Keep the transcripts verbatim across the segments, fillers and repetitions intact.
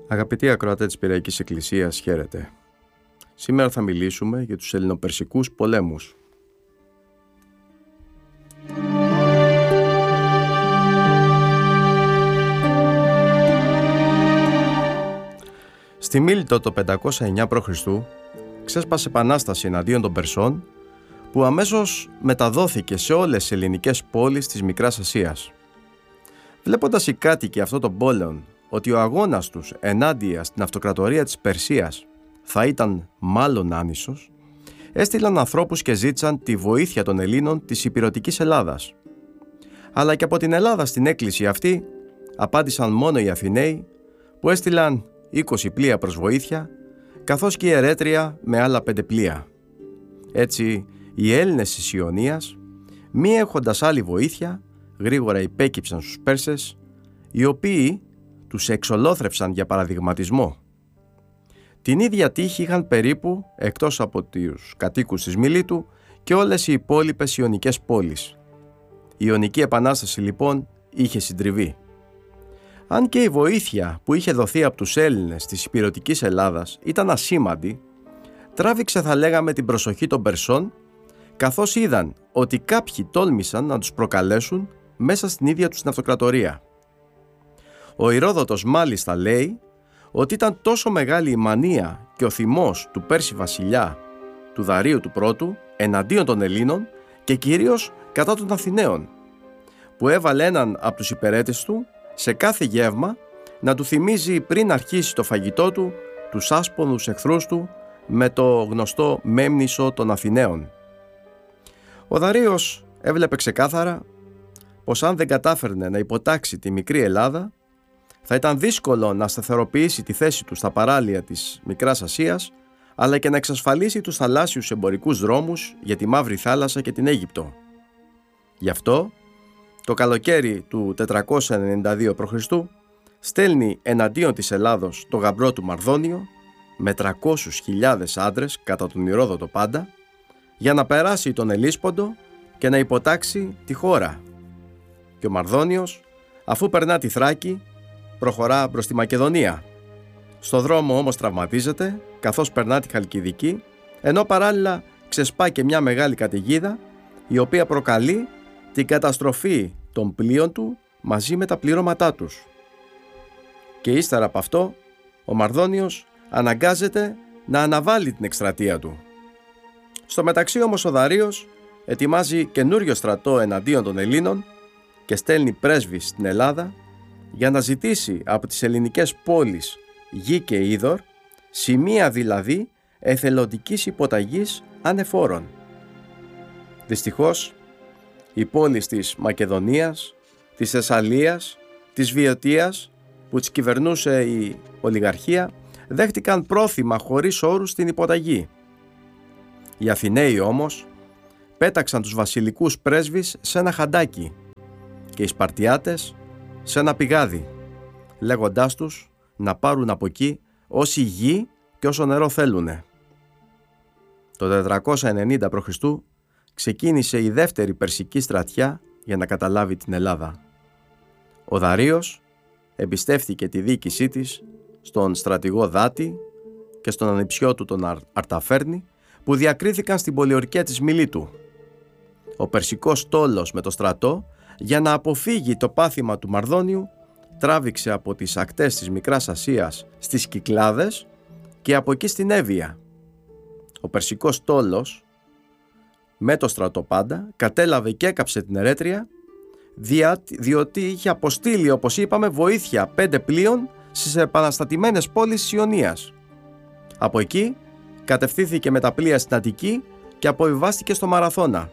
Αγαπητοί ακροατές της Πειραϊκής Εκκλησίας, χαίρετε. Σήμερα θα μιλήσουμε για τους ελληνοπερσικούς πολέμους. Στη Μίλητο το πεντακόσια εννιά π.Χ. ξέσπασε επανάσταση εναντίον των Περσών, που αμέσως μεταδόθηκε σε όλες τις ελληνικές πόλεις της Μικράς Ασίας. Βλέποντας οι κάτοικοι αυτών των πόλεων ότι ο αγώνας τους ενάντια στην αυτοκρατορία της Περσίας θα ήταν μάλλον άνισος, έστειλαν ανθρώπους και ζήτησαν τη βοήθεια των Ελλήνων της Ηπειρωτικής Ελλάδας. Αλλά και από την Ελλάδα στην έκκληση αυτή απάντησαν μόνο οι Αθηναίοι, που έστειλαν είκοσι πλοία προς βοήθεια, καθώς και η Ερέτρια με άλλα πέντε πλοία. Έτσι, οι Έλληνες της Ιωνίας, μη έχοντας άλλη βοήθεια, γρήγορα υπέκυψαν στους Πέρσες, οι οποίοι τους εξολόθρευσαν για παραδειγματισμό. Την ίδια τύχη είχαν περίπου, εκτός από τους κατοίκους της Μιλήτου, και όλες οι υπόλοιπες Ιωνικές πόλεις. Η Ιωνική Επανάσταση λοιπόν είχε συντριβεί. Αν και η βοήθεια που είχε δοθεί από τους Έλληνες της Ηπειρωτικής Ελλάδας ήταν ασήμαντη, τράβηξε θα λέγαμε την προσοχή των Περσών, καθώς είδαν ότι κάποιοι τόλμησαν να τους προκαλέσουν μέσα στην ίδια τους την αυτοκρατορία. Ο Ηρόδοτος μάλιστα λέει ότι ήταν τόσο μεγάλη η μανία και ο θυμός του Πέρση βασιλιά, του Δαρίου του Πρώτου, εναντίον των Ελλήνων και κυρίως κατά των Αθηναίων, που έβαλε έναν από τους υπηρέτες του σε κάθε γεύμα να του θυμίζει πριν αρχίσει το φαγητό του τους άσπονους εχθρούς του με το γνωστό μέμνησο των Αθηναίων. Ο Δαρείος έβλεπε ξεκάθαρα πως αν δεν κατάφερνε να υποτάξει τη μικρή Ελλάδα, θα ήταν δύσκολο να σταθεροποιήσει τη θέση του στα παράλια της Μικράς Ασίας, αλλά και να εξασφαλίσει τους θαλάσσιους εμπορικούς δρόμους για τη Μαύρη Θάλασσα και την Αίγυπτο. Γι' αυτό, το καλοκαίρι του τετρακόσια ενενήντα δύο π.Χ. στέλνει εναντίον της Ελλάδος το γαμπρό του Μαρδόνιο με τριακόσιες χιλιάδες άντρες, κατά τον Ηρόδοτο πάντα, για να περάσει τον Ελλίσποντο και να υποτάξει τη χώρα. Και ο Μαρδόνιος, αφού περνά τη Θράκη, προχωρά προς τη Μακεδονία. Στο δρόμο όμως τραυματίζεται, καθώς περνά τη Χαλκιδική, ενώ παράλληλα ξεσπά και μια μεγάλη καταιγίδα, η οποία προκαλεί την καταστροφή των πλοίων του μαζί με τα πληρώματά τους. Και ύστερα από αυτό, ο Μαρδόνιος αναγκάζεται να αναβάλει την εκστρατεία του. Στο μεταξύ όμως ο Δαρείος ετοιμάζει καινούριο στρατό εναντίον των Ελλήνων και στέλνει πρέσβη στην Ελλάδα για να ζητήσει από τις ελληνικές πόλεις γη και είδωρ, σημεία δηλαδή εθελοντικής υποταγής ανεφόρων. Δυστυχώς, οι πόλεις της Μακεδονίας, της Θεσσαλίας, της Βιωτίας, που τις κυβερνούσε η ολιγαρχία, δέχτηκαν πρόθυμα χωρίς όρους την υποταγή. Οι Αθηναίοι όμως πέταξαν τους βασιλικούς πρέσβεις σε ένα χαντάκι και οι Σπαρτιάτες σε ένα πηγάδι, λέγοντάς τους να πάρουν από εκεί όση γη και όσο νερό θέλουνε. Το τετρακόσια ενενήντα π.Χ. ξεκίνησε η δεύτερη περσική στρατιά για να καταλάβει την Ελλάδα. Ο Δαρείος εμπιστεύτηκε τη διοίκησή της στον στρατηγό Δάτη και στον ανιψιό του τον Αρταφέρνη, που διακρίθηκαν στην πολιορκία της Μιλήτου. Ο περσικός στόλος με το στρατό, για να αποφύγει το πάθημα του Μαρδόνιου, τράβηξε από τις ακτές της Μικράς Ασίας στις Κυκλάδες και από εκεί στην Εύβοια. Ο περσικός στόλος με το στρατό πάντα κατέλαβε και έκαψε την Ερέτρια, διότι είχε αποστείλει, όπως είπαμε, βοήθεια πέντε πλοίων στις επαναστατημένες πόλεις της Ιωνίας. Από εκεί κατευθύνθηκε με τα πλοία στην Αττική και αποβιβάστηκε στο Μαραθώνα.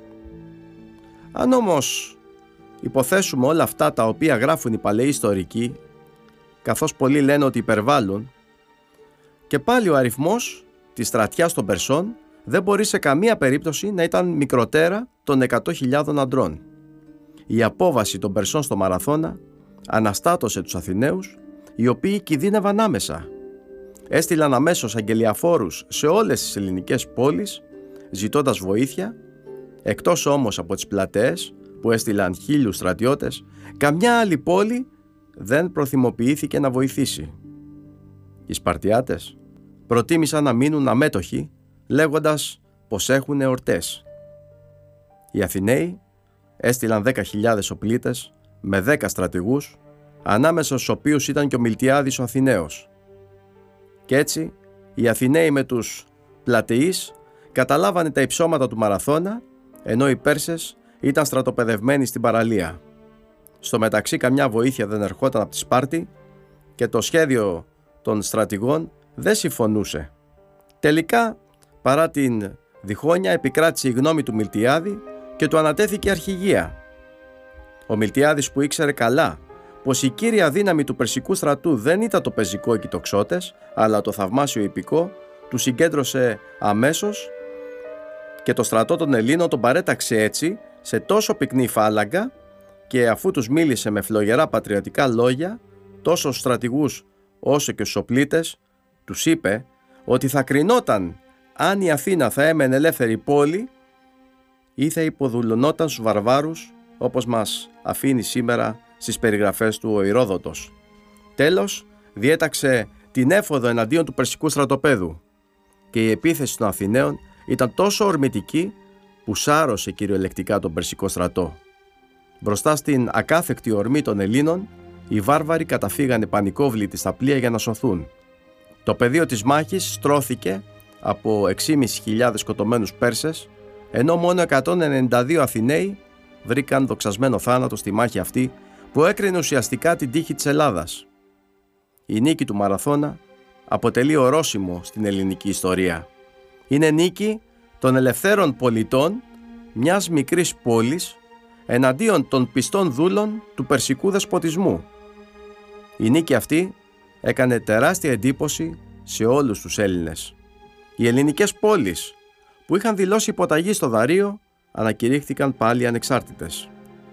Αν όμως υποθέσουμε όλα αυτά τα οποία γράφουν οι παλαιοί ιστορικοί, καθώς πολλοί λένε ότι υπερβάλλουν, και πάλι ο αριθμός της στρατιάς των Περσών δεν μπορεί σε καμία περίπτωση να ήταν μικροτέρα των εκατό χιλιάδων αντρών. Η απόβαση των Περσών στο Μαραθώνα αναστάτωσε τους Αθηναίους, οι οποίοι κινδύνευαν άμεσα. Έστειλαν αμέσως αγγελιαφόρους σε όλες τις ελληνικές πόλεις, ζητώντας βοήθεια, εκτός όμως από τις πλατείες που έστειλαν χίλιους στρατιώτες, καμιά άλλη πόλη δεν προθυμοποιήθηκε να βοηθήσει. Οι Σπαρτιάτες προτίμησαν να μείνουν αμέτωχοι, λέγοντας πως έχουν εορτές. Οι Αθηναίοι έστειλαν δέκα χιλιάδες οπλίτες με δέκα στρατηγούς, ανάμεσα στους οποίους ήταν και ο Μιλτιάδης ο Αθηναίος. Κι έτσι οι Αθηναίοι με τους Πλατεείς καταλάβανε τα υψώματα του Μαραθώνα, ενώ οι Πέρσες ήταν στρατοπεδευμένοι στην παραλία. Στο μεταξύ καμιά βοήθεια δεν ερχόταν από τη Σπάρτη και το σχέδιο των στρατηγών δεν συμφωνούσε. Τελικά, παρά την διχόνοια, επικράτησε η γνώμη του Μιλτιάδη και του ανατέθηκε αρχηγία. Ο Μιλτιάδης, που ήξερε καλά πως η κύρια δύναμη του περσικού στρατού δεν ήταν το πεζικό και οι τοξότες, αλλά το θαυμάσιο ιππικό, του συγκέντρωσε αμέσως και το στρατό των Ελλήνων τον παρέταξε έτσι σε τόσο πυκνή φάλαγγα, και αφού τους μίλησε με φλογερά πατριωτικά λόγια, τόσο στους στρατηγούς όσο και στους οπλίτες, τους είπε ότι θα κρινόταν αν η Αθήνα θα έμενε ελεύθερη πόλη ή θα υποδουλωνόταν στους βαρβάρους, όπως μας αφήνει σήμερα στις περιγραφές του ο Ηρόδοτος. Τέλος, διέταξε την έφοδο εναντίον του περσικού στρατοπέδου και η επίθεση των Αθηναίων ήταν τόσο ορμητική που σάρωσε κυριολεκτικά τον περσικό στρατό. Μπροστά στην ακάθεκτη ορμή των Ελλήνων, οι βάρβαροι καταφύγανε πανικόβλητοι στα πλοία για να σωθούν. Το πεδίο της μάχης στρώθηκε από έξι χιλιάδες πεντακόσιους σκοτωμένους Πέρσες, ενώ μόνο εκατόν ενενήντα δύο Αθηναίοι βρήκαν δοξασμένο θάνατο στη μάχη αυτή που έκρινε ουσιαστικά την τύχη της Ελλάδας. Η νίκη του Μαραθώνα αποτελεί ορόσημο στην ελληνική ιστορία. Είναι νίκη των ελευθέρων πολιτών μιας μικρής πόλης εναντίον των πιστών δούλων του περσικού δεσποτισμού. Η νίκη αυτή έκανε τεράστια εντύπωση σε όλους τους Έλληνες. Οι ελληνικές πόλεις που είχαν δηλώσει υποταγή στο Δαρείο ανακηρύχθηκαν πάλι ανεξάρτητες.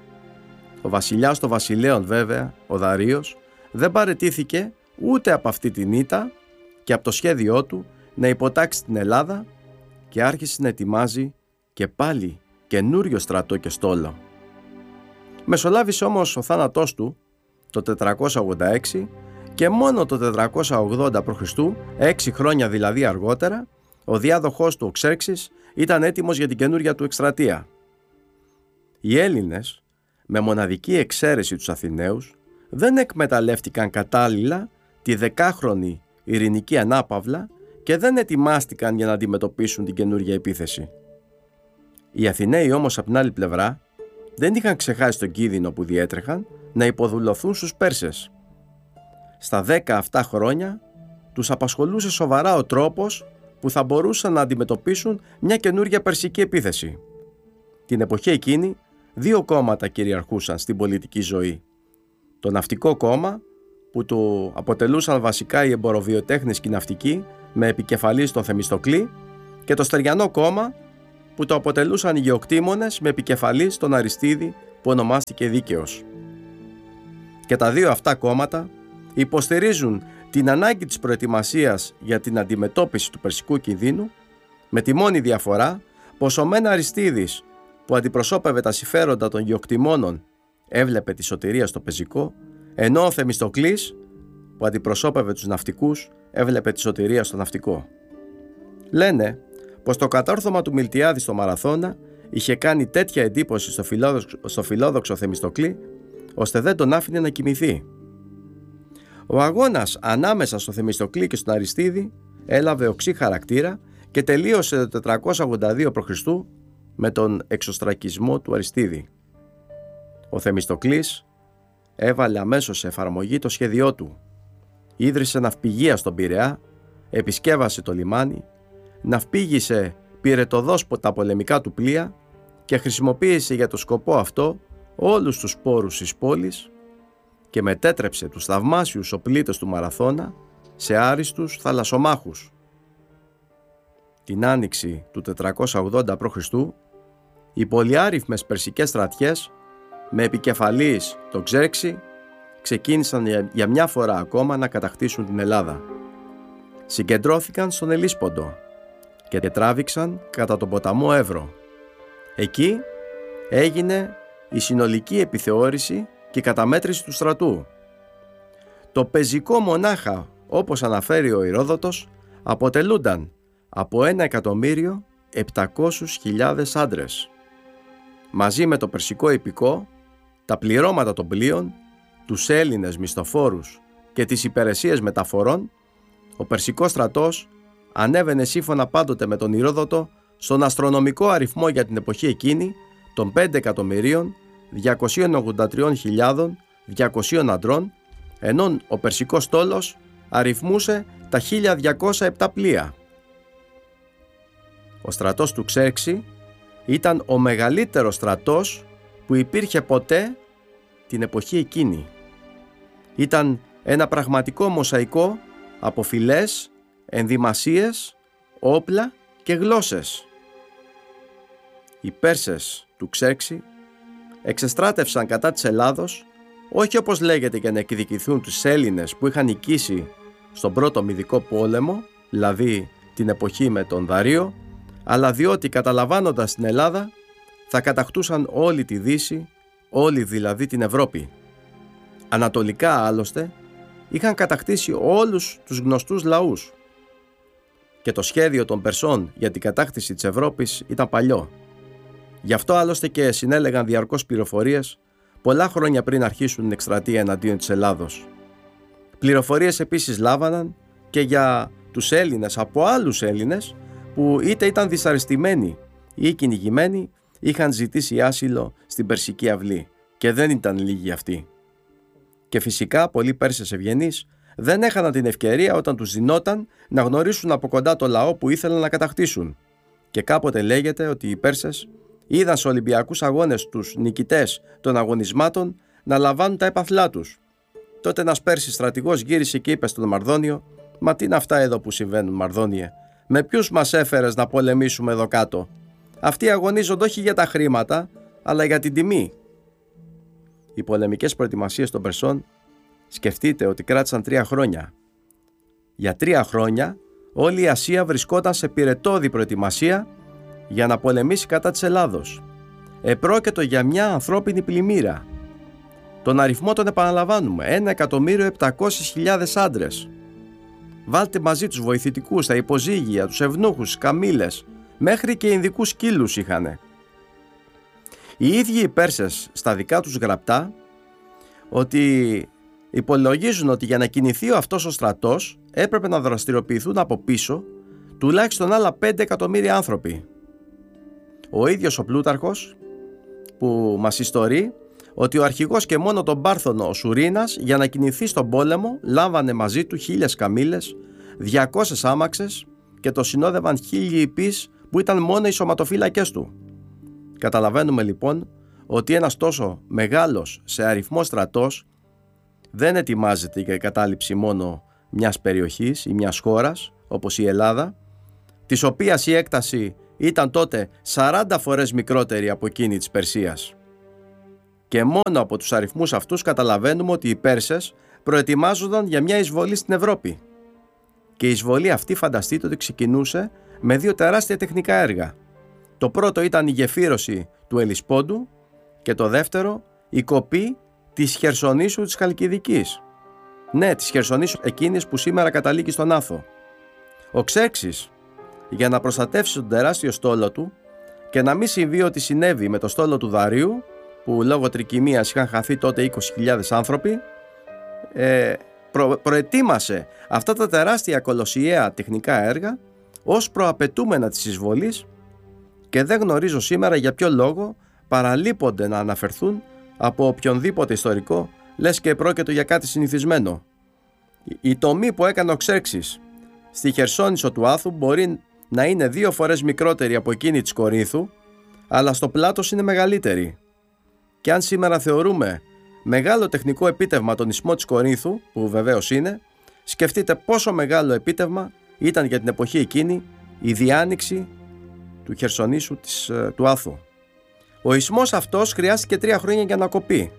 Ο βασιλιάς των βασιλέων, βέβαια, ο Δαρείος, δεν παραιτήθηκε ούτε από αυτή την ήττα και από το σχέδιό του να υποτάξει την Ελλάδα και άρχισε να ετοιμάζει και πάλι καινούριο στρατό και στόλο. Μεσολάβησε όμως ο θάνατός του το τετρακόσια ογδόντα έξι και μόνο το τετρακόσια ογδόντα π.Χ., έξι χρόνια δηλαδή αργότερα, ο διάδοχός του ο Ξέρξης ήταν έτοιμος για την καινούρια του εκστρατεία. Οι Έλληνες, με μοναδική εξαίρεση τους Αθηναίους, δεν εκμεταλλεύτηκαν κατάλληλα τη δεκάχρονη ειρηνική ανάπαυλα και δεν ετοιμάστηκαν για να αντιμετωπίσουν την καινούρια επίθεση. Οι Αθηναίοι όμως από την άλλη πλευρά δεν είχαν ξεχάσει τον κίνδυνο που διέτρεχαν να υποδουλωθούν στους Πέρσες. Στα δέκα αυτά χρόνια τους απασχολούσε σοβαρά ο τρόπος που θα μπορούσαν να αντιμετωπίσουν μια καινούρια περσική επίθεση. Την εποχή εκείνη δύο κόμματα κυριαρχούσαν στην πολιτική ζωή. Το ναυτικό κόμμα, που το αποτελούσαν βασικά οι εμποροβιοτέχνες και οι ναυτικοί με επικεφαλής τον Θεμιστοκλή, και το Στεριανό κόμμα, που το αποτελούσαν οι γεωκτήμονες με επικεφαλής τον Αριστίδη, που ονομάστηκε Δίκαιος. Και τα δύο αυτά κόμματα υποστηρίζουν την ανάγκη της προετοιμασίας για την αντιμετώπιση του περσικού κινδύνου, με τη μόνη διαφορά πως ο μεν Αριστίδης, που αντιπροσώπευε τα συμφέροντα των γεωκτημόνων, έβλεπε τη σωτηρία στο πεζικό, ενώ ο Θεμιστοκλής, που αντιπροσώπευε τους ναυτικούς, έβλεπε τη σωτηρία στο ναυτικό. Λένε πως το κατόρθωμα του Μιλτιάδη στο Μαραθώνα είχε κάνει τέτοια εντύπωση στο φιλόδοξο, στο φιλόδοξο Θεμιστοκλή, ώστε δεν τον άφηνε να κοιμηθεί. Ο αγώνας ανάμεσα στο Θεμιστοκλή και στον Αριστίδη έλαβε οξύ χαρακτήρα και τελείωσε το τετρακόσια ογδόντα δύο π.Χ. με τον εξωστρακισμό του Αριστίδη. Ο Θεμιστοκλής έβαλε αμέσως σε εφαρμογή το σχέδιό του. Ίδρυσε ναυπηγεία στον Πειραιά, επισκέβασε το λιμάνι, ναυπήγησε πυρετοδός τα πολεμικά του πλοία και χρησιμοποίησε για το σκοπό αυτό όλους τους πόρους της πόλης και μετέτρεψε τους θαυμάσιους οπλίτες του Μαραθώνα σε άριστους θαλασσομάχους. Την άνοιξη του τετρακόσια ογδόντα π.Χ. οι πολυάριθμες περσικές στρατιές με επικεφαλής τον Ξέρξη ξεκίνησαν για μια φορά ακόμα να κατακτήσουν την Ελλάδα. Συγκεντρώθηκαν στον Ελίσποντο και τράβηξαν κατά τον ποταμό Εύρο. Εκεί έγινε η συνολική επιθεώρηση και καταμέτρηση του στρατού. Το πεζικό μονάχα όπως αναφέρει ο Ηρόδοτος, αποτελούνταν από ένα εκατομμύριο επτακόσιες χιλιάδες άντρες. Μαζί με το περσικό ιππικό, τα πληρώματα των πλοίων, τους Έλληνες μισθοφόρους και τις υπηρεσίες μεταφορών, ο περσικός στρατός ανέβαινε σύμφωνα πάντοτε με τον Ηρόδοτο στον αστρονομικό αριθμό για την εποχή εκείνη των πέντε εκατομμυρίων διακοσίων ογδόντα τρεις χιλιάδες διακόσιων αντρών, ενώ ο περσικός στόλος αριθμούσε τα χίλια διακόσια επτά πλοία. Ο στρατός του Ξέρξη ήταν ο μεγαλύτερος στρατός που υπήρχε ποτέ την εποχή εκείνη. Ήταν ένα πραγματικό μοσαϊκό από φυλές, ενδυμασίες, όπλα και γλώσσες. Οι Πέρσες του Ξέρξη εξεστράτευσαν κατά της Ελλάδος όχι όπως λέγεται για να εκδικηθούν τους Έλληνες που είχαν νικήσει στον πρώτο Μυδικό πόλεμο, δηλαδή την εποχή με τον Δαρείο, αλλά διότι καταλαμβάνοντας την Ελλάδα θα κατακτούσαν όλη τη Δύση, όλη δηλαδή την Ευρώπη. Ανατολικά άλλωστε είχαν κατακτήσει όλους τους γνωστούς λαούς και το σχέδιο των Περσών για την κατάκτηση της Ευρώπης ήταν παλιό. Γι' αυτό άλλωστε και συνέλεγαν διαρκώς πληροφορίες πολλά χρόνια πριν αρχίσουν την εκστρατεία εναντίον της Ελλάδος. Πληροφορίες επίσης λάβαναν και για τους Έλληνες από άλλους Έλληνες που είτε ήταν δυσαρεστημένοι ή κυνηγημένοι, είχαν ζητήσει άσυλο στην Περσική αυλή και δεν ήταν λίγοι αυτοί. Και φυσικά πολλοί Πέρσες ευγενείς δεν έχαναν την ευκαιρία όταν τους δινόταν να γνωρίσουν από κοντά το λαό που ήθελαν να κατακτήσουν. Και κάποτε λέγεται ότι οι Πέρσες είδαν στους Ολυμπιακούς αγώνες τους νικητές των αγωνισμάτων να λαμβάνουν τα έπαθλά τους. Τότε ένας Πέρσης στρατηγός γύρισε και είπε στον Μαρδόνιο: «Μα τι είναι αυτά εδώ που συμβαίνουν, Μαρδόνιε? Με ποιους μας έφερες να πολεμήσουμε εδώ κάτω? Αυτοί αγωνίζονται όχι για τα χρήματα, αλλά για την τιμή». Οι πολεμικές προετοιμασίες των Περσών σκεφτείτε ότι κράτησαν τρία χρόνια. Για τρία χρόνια όλη η Ασία βρισκόταν σε πυρετώδη προετοιμασία για να πολεμήσει κατά της Ελλάδος. Επρόκειτο για μια ανθρώπινη πλημμύρα. Τον αριθμό τον επαναλαμβάνουμε, ένα εκατομμύριο επτακόσιες χιλιάδες άντρες. Βάλτε μαζί τους βοηθητικούς, τα υποζύγια, τους ευνούχους, τις καμήλες, μέχρι και ινδικούς σκύλους είχανε. Οι ίδιοι οι Πέρσες στα δικά τους γραπτά ότι υπολογίζουν ότι για να κινηθεί αυτός ο στρατός έπρεπε να δραστηριοποιηθούν από πίσω τουλάχιστον άλλα πέντε εκατομμύρια άνθρωποι. Ο ίδιος ο Πλούταρχος που μας ιστορεί ότι ο αρχηγός και μόνο τον Πάρθωνο ο Σουρίνας για να κινηθεί στον πόλεμο λάμβανε μαζί του χίλιες καμήλες, διακόσιες άμαξες και το συνόδευαν χίλιοι ιππείς που ήταν μόνο οι σωματοφύλακες του. Καταλαβαίνουμε λοιπόν ότι ένας τόσο μεγάλος σε αριθμό στρατός δεν ετοιμάζεται για κατάληψη μόνο μιας περιοχής ή μιας χώρας όπως η Ελλάδα, της οποίας η έκταση ήταν τότε σαράντα φορές μικρότερη από εκείνη της Περσίας. Και μόνο από τους αριθμούς αυτούς καταλαβαίνουμε ότι οι Πέρσες προετοιμάζονταν για μια εισβολή στην Ευρώπη. Και η εισβολή αυτή φανταστείτε ότι ξεκινούσε με δύο τεράστια τεχνικά έργα. Το πρώτο ήταν η γεφύρωση του Ελισπόντου και το δεύτερο η κοπή της Χερσονήσου της Χαλκιδικής. Ναι, της Χερσονήσου εκείνης που σήμερα καταλήγει στον Άθο. Ο Ξέρξης, για να προστατεύσει τον τεράστιο στόλο του και να μην συμβεί ό,τι συνέβη με το στόλο του Δαρείου, που λόγω τρικυμίας είχαν χαθεί τότε είκοσι χιλιάδες άνθρωποι, ε, προ, προετοίμασε αυτά τα τεράστια κολοσιαία τεχνικά έργα ως προαπαιτούμενα της εισβολής και δεν γνωρίζω σήμερα για ποιο λόγο παραλείπονται να αναφερθούν από οποιονδήποτε ιστορικό, λες και πρόκειται για κάτι συνηθισμένο. Η τομή που έκανε ο Ξέρξης στη Χερσόνησο του Άθου μπορεί να είναι δύο φορές μικρότερη από εκείνη της Κορίνθου, αλλά στο πλάτος είναι μεγαλύτερη. Και αν σήμερα θεωρούμε μεγάλο τεχνικό επίτευγμα τον ισθμό της Κορίνθου, που βεβαίως είναι, σκεφτείτε πόσο μεγάλο επίτευγμα ήταν για την εποχή εκείνη η διάνοιξη του Χερσονήσου της, του Άθου. Ο ισθμός αυτός χρειάστηκε τρία χρόνια για να κοπεί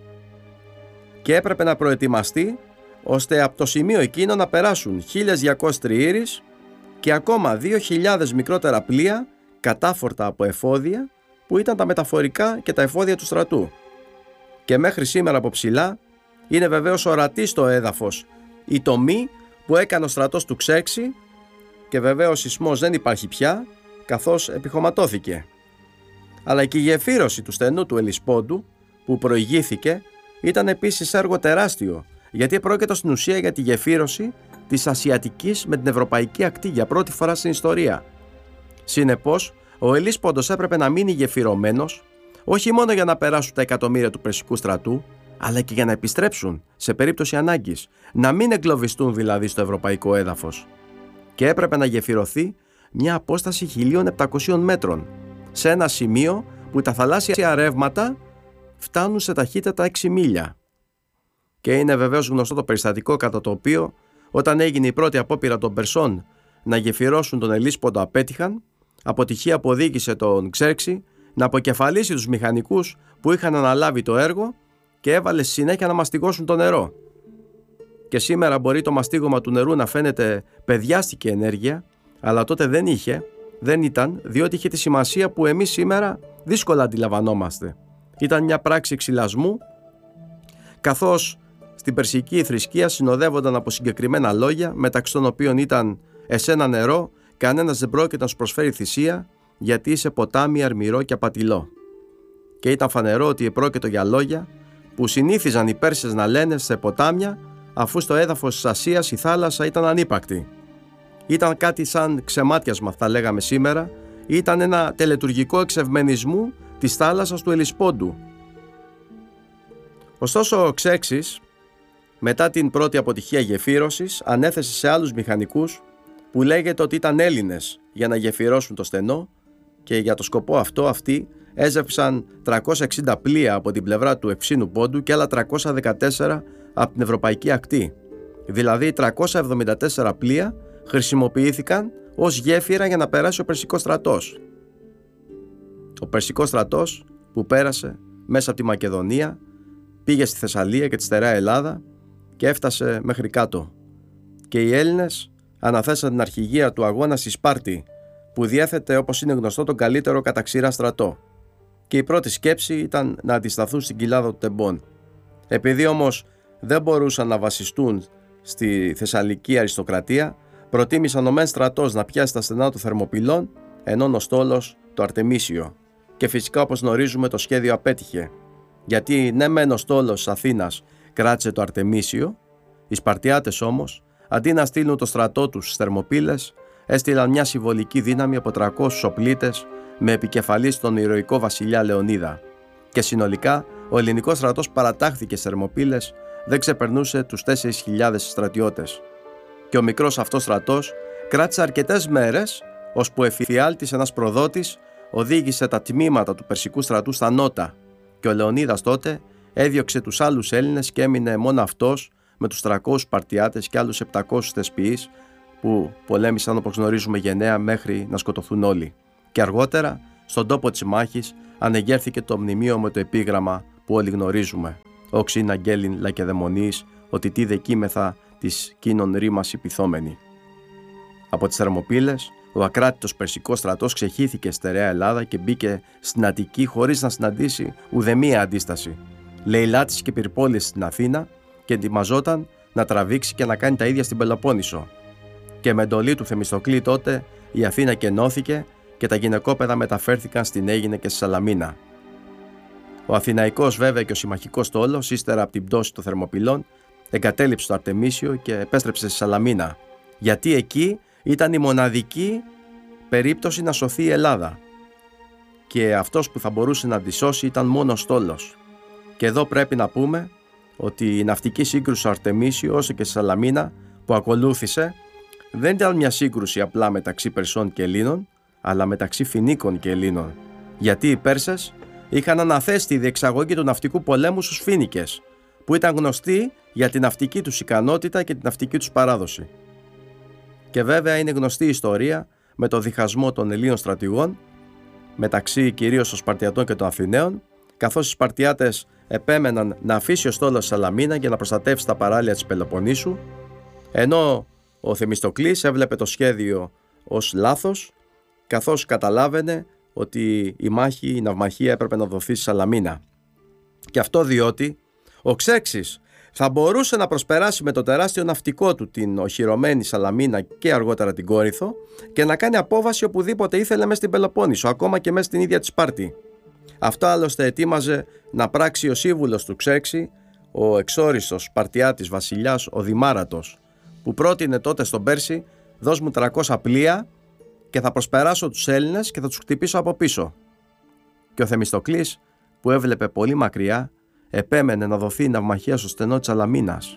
και έπρεπε να προετοιμαστεί ώστε από το σημείο εκείνο να περάσουν χίλιες διακόσιες τριήρεις και ακόμα δύο χιλιάδες μικρότερα πλοία κατάφορτα από εφόδια που ήταν τα μεταφορικά και τα εφόδια του στρατού. Και μέχρι σήμερα από ψηλά είναι βεβαίως ορατή στο έδαφος η τομή που έκανε ο στρατός του Ξέρξη, και βεβαίως σεισμός δεν υπάρχει πια, καθώς επιχωματώθηκε. Αλλά και η γεφύρωση του στενού του Ελισπόντου που προηγήθηκε ήταν επίσης έργο τεράστιο, γιατί πρόκειται στην ουσία για τη γεφύρωση της Ασιατικής με την Ευρωπαϊκή ακτή για πρώτη φορά στην ιστορία. Συνεπώς, ο Ελίσποντος έπρεπε να μείνει γεφυρωμένος, όχι μόνο για να περάσουν τα εκατομμύρια του Περσικού στρατού, αλλά και για να επιστρέψουν σε περίπτωση ανάγκης, να μην εγκλωβιστούν δηλαδή στο ευρωπαϊκό έδαφος. Και έπρεπε να γεφυρωθεί μια απόσταση χίλια επτακόσιων μέτρων, σε ένα σημείο που τα θαλάσσια ρεύματα φτάνουν σε ταχύτητα έξι μίλια. Και είναι βεβαίως γνωστό το περιστατικό κατά το οποίο, όταν έγινε η πρώτη απόπειρα των Περσών να γεφυρώσουν τον Ελίσποντο, απέτυχαν. Αποτυχία που οδήγησε τον Ξέρξη να αποκεφαλίσει τους μηχανικούς που είχαν αναλάβει το έργο και έβαλε συνέχεια να μαστιγώσουν το νερό. Και σήμερα μπορεί το μαστίγωμα του νερού να φαίνεται παιδιάστικη ενέργεια, αλλά τότε δεν είχε, δεν ήταν, διότι είχε τη σημασία που εμείς σήμερα δύσκολα αντιλαμβανόμαστε. Ήταν μια πράξη εξυλασμού, καθώς στην περσική θρησκεία συνοδεύονταν από συγκεκριμένα λόγια, μεταξύ των οποίων ήταν «Εσένα νερό, κανένας δεν πρόκειται να σου προσφέρει θυσία, γιατί είσαι ποτάμι αρμυρό και απατηλό». Και ήταν φανερό ότι πρόκειται για λόγια που συνήθιζαν οι Πέρσες να λένε σε ποτάμια, αφού στο έδαφος της Ασίας η θάλασσα ήταν ανύπαρκτη. Ήταν κάτι σαν ξεμάτιασμα, θα λέγαμε σήμερα, ήταν ένα τελετουργικό εξευμενισμού της θάλασσας του Ελισπόντου. Ωστόσο ο Ξέρξης, μετά την πρώτη αποτυχία γεφύρωσης, ανέθεσε σε άλλους μηχανικούς που λέγεται ότι ήταν Έλληνες για να γεφυρώσουν το στενό, και για το σκοπό αυτό αυτοί έζεψαν τριακόσια εξήντα πλοία από την πλευρά του Ευξήνου Πόντου και άλλα τριακόσια δεκατέσσερα από την Ευρωπαϊκή ακτή. Δηλαδή τριακόσια εβδομήντα τέσσερα πλοία χρησιμοποιήθηκαν ως γέφυρα για να περάσει ο Περσικός στρατός. Ο Περσικός στρατός που πέρασε μέσα από τη Μακεδονία, πήγε στη Θεσσαλία και τη στερεά Ελλάδα και έφτασε μέχρι κάτω. Και οι Έλληνες αναθέσαν την αρχηγία του αγώνα στη Σπάρτη, που διέθετε, όπως είναι γνωστό, τον καλύτερο κατά ξηρά στρατό. Και η πρώτη σκέψη ήταν να αντισταθούν στην κοιλάδα του Τεμπών. Επειδή όμως δεν μπορούσαν να βασιστούν στη Θεσσαλική αριστοκρατία, προτίμησαν ο μεν στρατός να πιάσει τα στενά των Θερμοπυλών, ενώ ο στόλος το Αρτεμίσιο. Και φυσικά, όπως γνωρίζουμε, το σχέδιο απέτυχε. Γιατί ναι μεν ο στόλος της Αθήνας κράτησε το Αρτεμίσιο, οι Σπαρτιάτες όμως, αντί να στείλουν το στρατό τους στις Θερμοπύλες, έστειλαν μια συμβολική δύναμη από τριακόσιους οπλίτες με επικεφαλής τον ηρωικό βασιλιά Λεωνίδα. Και συνολικά ο ελληνικός στρατός παρατάχθηκε στις Θερμοπύλες, δεν ξεπερνούσε τους τέσσερις χιλιάδες στρατιώτες. Και ο μικρός αυτός στρατός κράτησε αρκετές μέρες, ώσπου εφιάλτης ένας προδότης οδήγησε τα τμήματα του Περσικού στρατού στα νότα. Και ο Λεωνίδας τότε έδιωξε τους άλλους Έλληνες και έμεινε μόνο αυτός με τους τριακόσιους Σπαρτιάτες και άλλους επτακόσιους θεσποιείς, που πολέμησαν, όπως γνωρίζουμε, γενναία μέχρι να σκοτωθούν όλοι. Και αργότερα, στον τόπο της μάχης, ανεγέρθηκε το μνημείο με το επίγραμμα που όλοι γνωρίζουμε. «Οξύν αγγέλην λακεδαιμονείς, ότι τι δεκείμεθα της κείνων ρήμας υπηθόμενη». Από τις Θερμοπύλες, ο ακράτητος Περσικός στρατός ξεχύθηκε στερεά Ελλάδα και μπήκε στην Αττική χωρίς να συναντήσει ουδέμια αντίσταση. Λαιλάτισε και πυρπόλησε στην Αθήνα και ετοιμαζόταν να τραβήξει και να κάνει τα ίδια στην Πελοπόννησο. Και με εντολή του Θεμιστοκλή τότε η Αθήνα κενώθηκε και τα γυναικόπαιδα μεταφέρθηκαν στην Αίγινε και στη Σαλαμίνα. Ο Αθηναϊκός βέβαια και ο συμμαχικός στόλος, ύστερα από την πτώση των Θερμοπυλών, εγκατέλειψε το Αρτεμίσιο και επέστρεψε στη Σαλαμίνα, γιατί εκεί ήταν η μοναδική περίπτωση να σωθεί η Ελλάδα. Και αυτός που θα μπορούσε να τη σώσει ήταν μόνο ο στόλος. Και εδώ πρέπει να πούμε ότι η ναυτική σύγκρουση στο Αρτεμίσιο όσο και στη Σαλαμίνα που ακολούθησε δεν ήταν μια σύγκρουση απλά μεταξύ Περσών και Ελλήνων, αλλά μεταξύ Φινίκων και Ελλήνων. Γιατί οι Πέρσες είχαν αναθέσει τη διεξαγωγή του ναυτικού πολέμου στους Φίνικες, που ήταν γνωστοί για την ναυτική τους ικανότητα και την ναυτική τους παράδοση. Και βέβαια είναι γνωστή η ιστορία με το διχασμό των Ελλήνων στρατηγών μεταξύ κυρίως των Σπαρτιατών και των Αθηναίων, καθώς οι Σπαρτιάτες επέμεναν να αφήσει ο στόλος Σαλαμίνα για να προστατεύσει τα παράλια της Πελοποννήσου, ενώ ο Θεμιστοκλής έβλεπε το σχέδιο ως λάθος, καθώς καταλάβαινε ότι η μάχη, η ναυμαχία έπρεπε να δοθεί στη Σαλαμίνα. Και αυτό διότι ο Ξέρξης Θα μπορούσε να προσπεράσει με το τεράστιο ναυτικό του την οχυρωμένη Σαλαμίνα και αργότερα την Κόρινθο και να κάνει απόβαση οπουδήποτε ήθελε μέσα στην Πελοπόννησο, ακόμα και μέσα στην ίδια τη Σπάρτη. Αυτό άλλωστε ετοίμαζε να πράξει ο σύμβουλος του Ξέρξη, ο εξόριστος Σπαρτιάτης βασιλιάς ο Δημάρατος, που πρότεινε τότε στον Πέρση: «Δώσ' μου τριακόσια πλοία και θα προσπεράσω τους Έλληνες και θα τους χτυπήσω από πίσω». Και ο Θεμιστοκλής, που έβλεπε πολύ μακριά, επέμενε να δοθεί ναυμαχία στο στενό της Σαλαμίνας,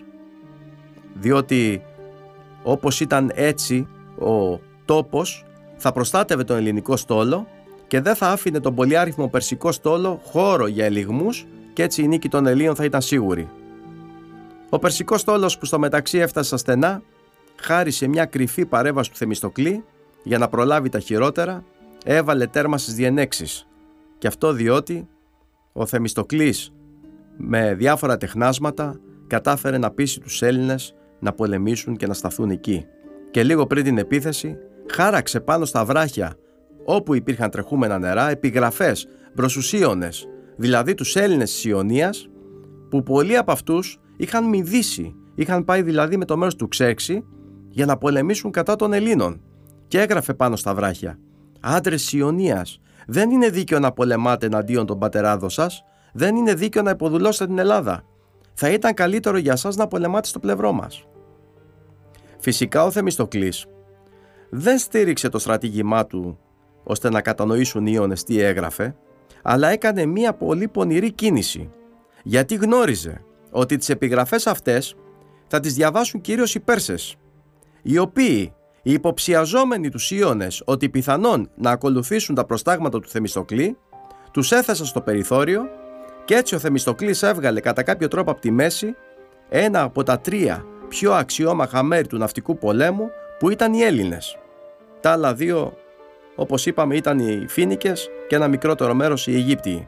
διότι όπως ήταν έτσι ο τόπος, θα προστάτευε τον ελληνικό στόλο και δεν θα άφηνε τον πολυάριθμο περσικό στόλο χώρο για ελιγμούς, και έτσι η νίκη των Ελλήνων θα ήταν σίγουρη. Ο περσικός στόλος, που στο μεταξύ έφτασε στα στενά, χάρη σε μια κρυφή παρέμβαση του Θεμιστοκλή για να προλάβει τα χειρότερα, έβαλε τέρμα στις διενέξεις. Και αυτό διότι ο Θεμιστοκλής με διάφορα τεχνάσματα κατάφερε να πείσει τους Έλληνες να πολεμήσουν και να σταθούν εκεί. Και λίγο πριν την επίθεση χάραξε πάνω στα βράχια όπου υπήρχαν τρεχούμενα νερά επιγραφές μπροσουσίωνες, δηλαδή τους Έλληνες της Ιωνίας, που πολλοί από αυτούς είχαν μηδήσει, είχαν πάει δηλαδή με το μέρος του Ξέρξη για να πολεμήσουν κατά των Ελλήνων, και έγραφε πάνω στα βράχια: «Άντρες της Ιωνίας, δεν είναι δίκαιο να πολεμάτε εναντίον των πατεράδων σας, δεν είναι δίκαιο να υποδουλώσετε την Ελλάδα. Θα ήταν καλύτερο για σας να πολεμάτε στο πλευρό μας». Φυσικά ο Θεμιστοκλής δεν στήριξε το στρατήγημά του ώστε να κατανοήσουν οι Ιώνες τι έγραφε, αλλά έκανε μία πολύ πονηρή κίνηση, γιατί γνώριζε ότι τις επιγραφές αυτές θα τις διαβάσουν κυρίως οι Πέρσες, οι οποίοι, οι υποψιαζόμενοι τους Ιώνες ότι πιθανόν να ακολουθήσουν τα προστάγματα του Θεμιστοκλή, τους έθεσαν στο περιθώριο, και έτσι ο Θεμιστοκλής έβγαλε κατά κάποιο τρόπο από τη μέση ένα από τα τρία πιο αξιόμαχα μέρη του ναυτικού πολέμου, που ήταν οι Έλληνες. Τα άλλα δύο, όπως είπαμε, ήταν οι Φοίνικες και ένα μικρότερο μέρος οι Αιγύπτιοι.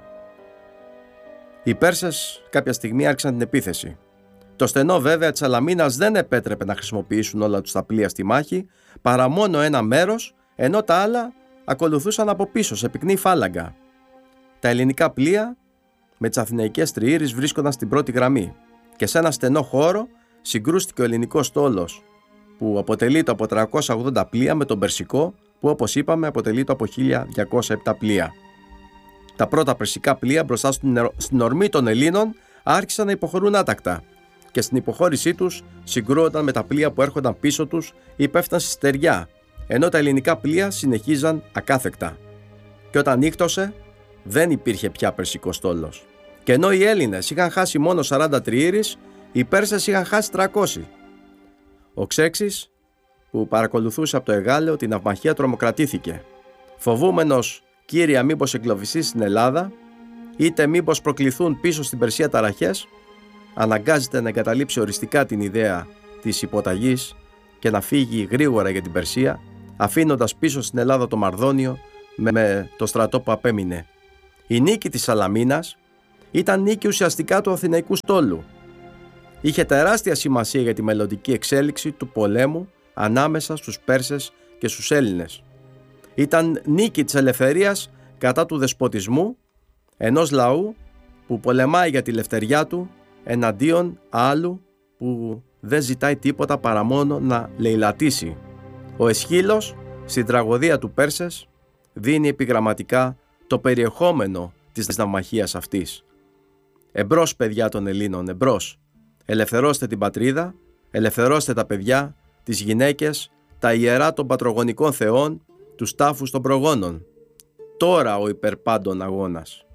Οι Πέρσες κάποια στιγμή άρχισαν την επίθεση. Το στενό βέβαια της Σαλαμίνας δεν επέτρεπε να χρησιμοποιήσουν όλα τους τα πλοία στη μάχη, παρά μόνο ένα μέρος, ενώ τα άλλα ακολουθούσαν από πίσω σε πυκνή φάλαγγα. Τα ελληνικά πλοία με τις αθηναϊκές τριήρεις βρίσκονταν στην πρώτη γραμμή, και σε ένα στενό χώρο συγκρούστηκε ο ελληνικός στόλος, που αποτελείται από τριακόσια ογδόντα πλοία, με τον περσικό, που όπως είπαμε αποτελείται από χίλια διακόσια επτά πλοία. Τα πρώτα περσικά πλοία μπροστά στην ορμή των Ελλήνων άρχισαν να υποχωρούν άτακτα, και στην υποχώρησή τους συγκρούονταν με τα πλοία που έρχονταν πίσω τους ή πέφταν στη στεριά, ενώ τα ελληνικά πλοία συνεχίζαν ακάθεκτα. Και όταν νύχτωσε δεν υπήρχε πια περσικός στόλος, και ενώ οι Έλληνες είχαν χάσει μόνο σαράντα τριήρεις, οι Πέρσες είχαν χάσει τριακόσια. Ο Ξέρξης, που παρακολουθούσε από το Εγάλεο την ναυμαχία, τρομοκρατήθηκε. Φοβούμενος, κύρια, μήπως εγκλωβιστεί στην Ελλάδα, είτε μήπως προκληθούν πίσω στην Περσία ταραχές, αναγκάζεται να εγκαταλείψει οριστικά την ιδέα της υποταγής και να φύγει γρήγορα για την Περσία, αφήνοντας πίσω στην Ελλάδα το Μαρδόνιο με το στρατό που απέμεινε. Η νίκη της Σαλαμίνας ήταν νίκη ουσιαστικά του Αθηναϊκού στόλου. Είχε τεράστια σημασία για τη μελλοντική εξέλιξη του πολέμου ανάμεσα στους Πέρσες και στους Έλληνες. Ήταν νίκη της ελευθερίας κατά του δεσποτισμού ενός λαού που πολεμάει για τη ελευθεριά του εναντίον άλλου που δεν ζητάει τίποτα παρά μόνο να λαιλατήσει. Ο Αισχύλος στην τραγωδία του Πέρσες δίνει επιγραμματικά το περιεχόμενο της ναυμαχίας αυτής. Εμπρός, παιδιά των Ελλήνων, εμπρός. Ελευθερώστε την πατρίδα, ελευθερώστε τα παιδιά, τις γυναίκες, τα ιερά των πατρογονικών θεών, τους τάφους των προγόνων. Τώρα ο υπερπάντων αγώνας.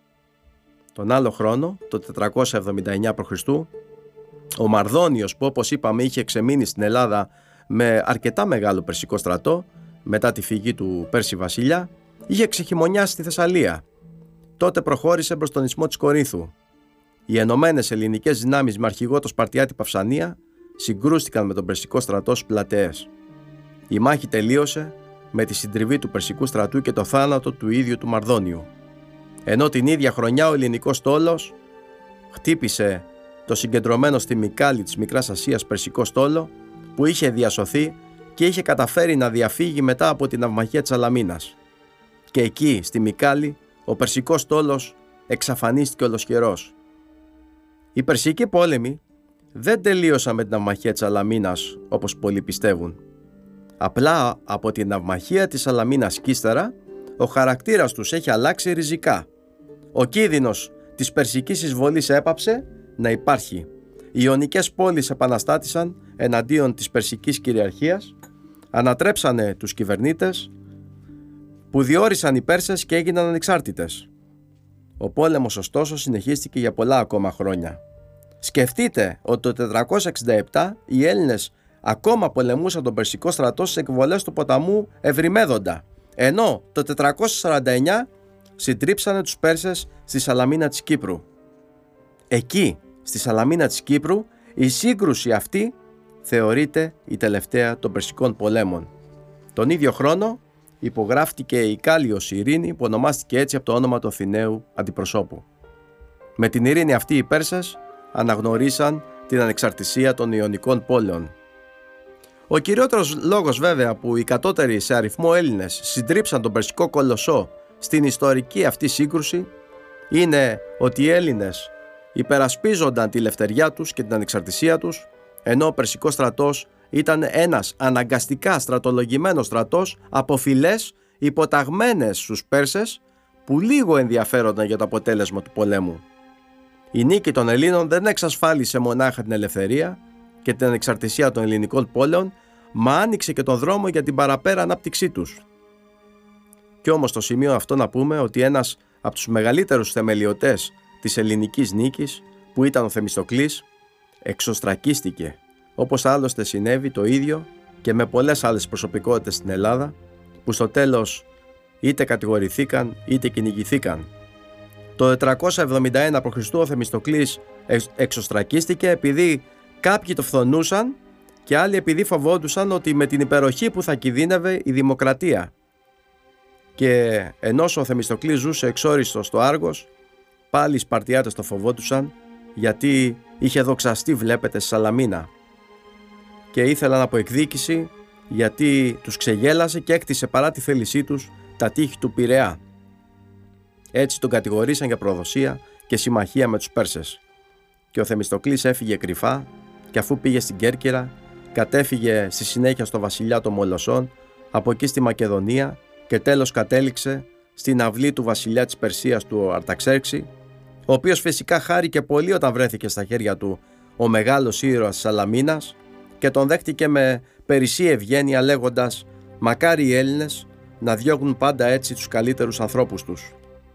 Τον άλλο χρόνο, το τετρακόσια εβδομήντα εννιά π.Χ., ο Μαρδόνιος, που όπως είπαμε είχε ξεμείνει στην Ελλάδα με αρκετά μεγάλο περσικό στρατό μετά τη φυγή του Πέρση βασιλιά, είχε ξεχειμονιάσει στη Θεσσαλία. Τότε προχώρησε προς τον ισθμό της Κορίνθου. Οι ενωμένες ελληνικές δυνάμεις με αρχηγό το Σπαρτιάτη Παυσανία συγκρούστηκαν με τον περσικό στρατό στους Πλατεές. Η μάχη τελείωσε με τη συντριβή του περσικού στρατού και το θάνατο του ίδιου του Μαρδόνιου. Ενώ την ίδια χρονιά ο ελληνικός στόλος χτύπησε το συγκεντρωμένο στη Μικάλη της Μικράς Ασίας περσικό στόλο, που είχε διασωθεί και είχε καταφέρει να διαφύγει μετά από την ναυμαχία της Σαλαμίνας. Και εκεί στη Μικάλη ο περσικός στόλος εξαφανίστηκε ολοσχερός. Οι περσικοί πόλεμοι δεν τελείωσαν με την ναυμαχία της Σαλαμίνας όπως πολλοί πιστεύουν. Απλά από την ναυμαχία της Σαλαμίνας κι ύστερα, ο χαρακτήρας τους έχει αλλάξει ριζικά. Ο κίνδυνος της περσικής εισβολής έπαψε να υπάρχει. Οι Ιωνικές πόλεις επαναστάτησαν εναντίον της περσικής κυριαρχίας, ανατρέψανε τους κυβερνήτες που διόρισαν οι Πέρσες και έγιναν ανεξάρτητες. Ο πόλεμος ωστόσο συνεχίστηκε για πολλά ακόμα χρόνια. Σκεφτείτε ότι το τετρακόσια εξήντα επτά οι Έλληνες ακόμα πολεμούσαν τον Περσικό στρατό στις εκβολές του ποταμού Ευρυμέδοντα, ενώ το τετρακόσια σαράντα εννιά συντρίψανε τους Πέρσες στη Σαλαμίνα της Κύπρου. Εκεί, στη Σαλαμίνα της Κύπρου, η σύγκρουση αυτή θεωρείται η τελευταία των Περσικών πολέμων. Τον ίδιο χρόνο υπογράφτηκε η Κάλιος Ειρήνη, που ονομάστηκε έτσι από το όνομα του Αθηναίου αντιπροσώπου. Με την ειρήνη αυτή οι Πέρσες αναγνωρίσαν την ανεξαρτησία των Ιωνικών πόλεων. Ο κυριότερος λόγος βέβαια που οι κατώτεροι σε αριθμό Έλληνες συντρίψαν τον Περσικό κολοσσό στην ιστορική αυτή σύγκρουση είναι ότι οι Έλληνες υπερασπίζονταν τη λευτεριά τους και την ανεξαρτησία τους, ενώ ο Περσικός στρατός ήταν ένας αναγκαστικά στρατολογημένος στρατός από φυλές υποταγμένες στους Πέρσες που λίγο ενδιαφέρονταν για το αποτέλεσμα του πολέμου. Η νίκη των Ελλήνων δεν εξασφάλισε μονάχα την ελευθερία και την ανεξαρτησία των ελληνικών πόλεων, μα άνοιξε και τον δρόμο για την παραπέρα ανάπτυξή τους. Κι όμως στο σημείο αυτό να πούμε ότι ένας από τους μεγαλύτερους θεμελιωτές της ελληνικής νίκης, που ήταν ο Θεμιστοκλής, εξωστρακίστηκε, όπως άλλωστε συνέβη το ίδιο και με πολλές άλλες προσωπικότητες στην Ελλάδα, που στο τέλος είτε κατηγορηθήκαν είτε κυνηγηθήκαν. Το τετρακόσια εβδομήντα ένα π.Χ. ο Θεμιστοκλής εξωστρακίστηκε επειδή κάποιοι το φθονούσαν και άλλοι επειδή φοβόντουσαν ότι με την υπεροχή που θα κινδύνευε η δημοκρατία. Και ενώ ο Θεμιστοκλής ζούσε εξόριστος στο Άργος, πάλι οι Σπαρτιάτες το φοβόντουσαν γιατί είχε δοξαστεί, βλέπετε, στη Σαλαμίνα, και ήθελαν από εκδίκηση γιατί τους ξεγέλασε και έκτισε παρά τη θέλησή τους τα τείχη του Πειραιά. Έτσι τον κατηγορήσαν για προδοσία και συμμαχία με τους Πέρσες. Και ο Θεμιστοκλής έφυγε κρυφά και αφού πήγε στην Κέρκυρα, κατέφυγε στη συνέχεια στο βασιλιά των Μολοσσών, από εκεί στη Μακεδονία και τέλος κατέληξε στην αυλή του βασιλιά της Περσίας, του Αρταξέρξη, ο οποίος φυσικά χάρηκε πολύ όταν βρέθηκε στα χέρια του ο μεγάλος ήρωας της Σαλαμίνας και τον δέχτηκε με περισσή ευγένεια, λέγοντας «Μακάρι οι Έλληνες να διώχνουν πάντα έτσι τους καλύτερους ανθρώπους τους».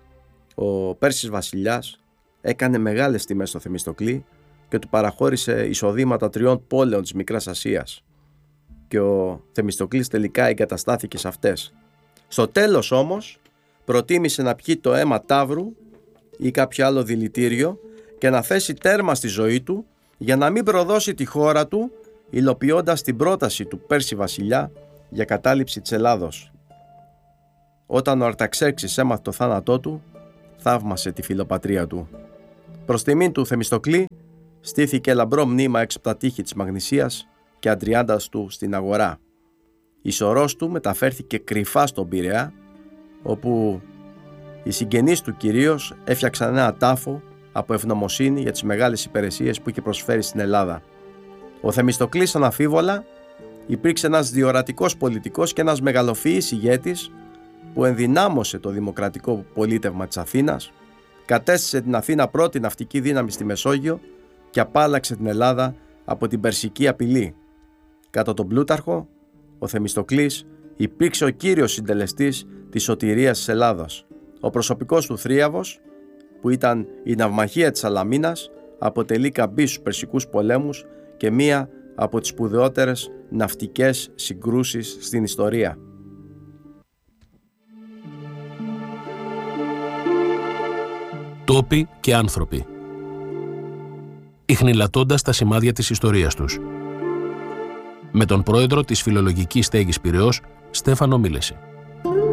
Ο Πέρσης βασιλιάς έκανε μεγάλες τιμές στο Θεμιστοκλή και του παραχώρησε εισοδήματα τριών πόλεων της Μικράς Ασίας, και ο Θεμιστοκλής τελικά εγκαταστάθηκε σε αυτές. Στο τέλος όμως προτίμησε να πιει το αίμα ταύρου ή κάποιο άλλο δηλητήριο και να θέσει τέρμα στη ζωή του για να μην προδώσει τη χώρα του, υλοποιώντας την πρόταση του Πέρση βασιλιά για κατάληψη της Ελλάδος. Όταν ο Αρταξέρξης έμαθε το θάνατό του, θαύμασε τη φιλοπατρία του. Προς τιμήν του Θεμιστοκλή στήθηκε λαμπρό μνήμα έξω από τα τείχη της Μαγνησίας και αντριάντας του στην αγορά. Η σωρός του μεταφέρθηκε κρυφά στον Πειραιά, όπου οι συγγενείς του κυρίως έφτιαξαν ένα τάφο από ευγνωμοσύνη για τις μεγάλες υπηρεσίες που είχε προσφέρει στην Ελλάδα. Ο Θεμιστοκλής αναφίβολα υπήρξε ένας διορατικός πολιτικός και ένας μεγαλοφυής ηγέτης που ενδυνάμωσε το δημοκρατικό πολίτευμα της Αθήνας, κατέστησε την Αθήνα πρώτη ναυτική δύναμη στη Μεσόγειο και απάλλαξε την Ελλάδα από την περσική απειλή. Κατά τον Πλούταρχο, ο Θεμιστοκλής υπήρξε ο κύριος συντελεστής της σωτηρίας της Ελλάδας. Ο προσωπικός του θρίαβος, που ήταν η ναυμαχία της Σαλαμίνας, αποτελεί καμπή στους περσικούς πολέμους και μία από τις σπουδαιότερες ναυτικές συγκρούσεις στην ιστορία. Τόποι και άνθρωποι, ιχνηλατώντας τα σημάδια της ιστορίας τους. Με τον πρόεδρο της Φιλολογικής Στέγης Πειραιώς, Στέφανο Μίλεση.